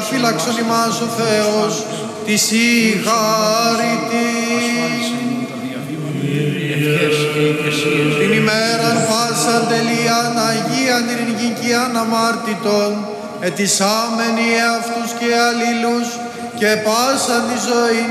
φύλαξον ημάς ο Θεός, της η χάρητη. Την ημέραν πάσαν τελείαν Αγίαν ειρηνικίαν αμάρτητον, ετισάμενοι εαυτούς και αλλήλους και πάσαν τη ζωή